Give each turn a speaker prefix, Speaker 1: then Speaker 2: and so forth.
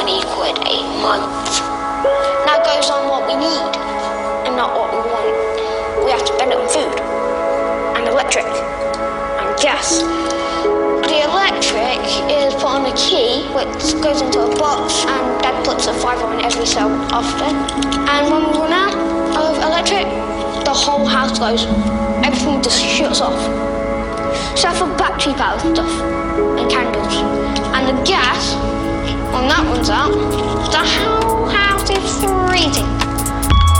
Speaker 1: 20 quid a month. That goes on what we need and not what we want. We have to spend it on food and electric and gas. The electric is put on a key which goes into a box, and Dad puts a fiver on every so often. And when we run out of electric, the whole house goes. Everything just shuts off. Except for battery powered stuff and candles. And the gas, when that runs out, the whole house is freezing.